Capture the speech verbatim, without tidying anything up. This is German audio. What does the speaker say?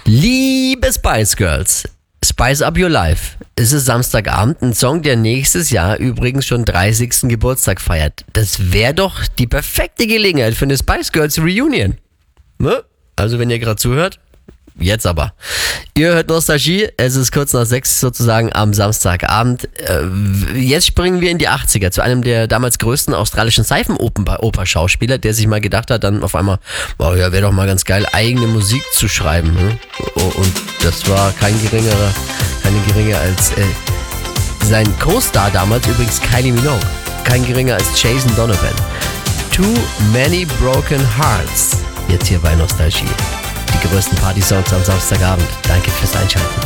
Liebe Spice Girls, Spice Up Your Life. Es ist Samstagabend, ein Song, der nächstes Jahr übrigens schon dreißigsten Geburtstag feiert. Das wäre doch die perfekte Gelegenheit für eine Spice Girls Reunion. Ne? Also wenn ihr gerade zuhört, jetzt aber. Ihr hört Nostalgie, es ist kurz nach sechs sozusagen am Samstagabend. Jetzt springen wir in die achtziger zu einem der damals größten australischen Seifenoper-Schauspieler, der sich mal gedacht hat, dann auf einmal, oh ja, wäre doch mal ganz geil, eigene Musik zu schreiben. Ne? Und das war kein geringerer, keine geringer als äh, sein Co-Star damals, übrigens Kylie Minogue. Kein geringer als Jason Donovan. Too Many Broken Hearts. Jetzt hier bei Nostalgie. Die größten Party-Songs am Samstagabend. Danke fürs Einschalten.